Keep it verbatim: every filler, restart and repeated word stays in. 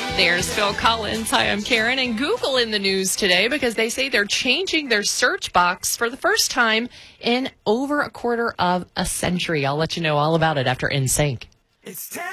There's Phil Collins. Hi, I'm Karen. And Google in the news today because they say they're changing their search box for the first time in over a quarter of a century. I'll let you know all about it after N Sync. It's